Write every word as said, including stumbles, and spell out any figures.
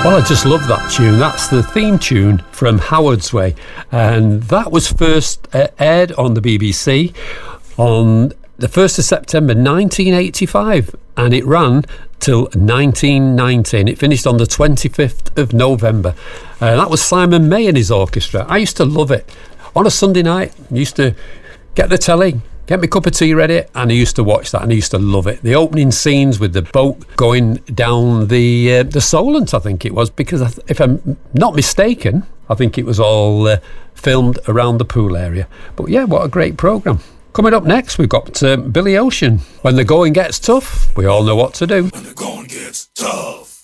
Well, I just love that tune. That's the theme tune from Howard's Way. And that was first uh, aired on the B B C on the first of September nineteen eighty-five. And it ran till nineteen ninety. And it finished on the twenty-fifth of November. Uh, that was Simon May and his orchestra. I used to love it. On a Sunday night, I used to get the telly, get my cup of tea ready, and I used to watch that, and I used to love it. The opening scenes with the boat going down the uh, the Solent, I think it was, because I th- if I'm not mistaken, I think it was all uh, filmed around the pool area. But yeah, what a great programme. Coming up next, we've got uh, Billy Ocean. When the going gets tough, we all know what to do. When the going gets tough.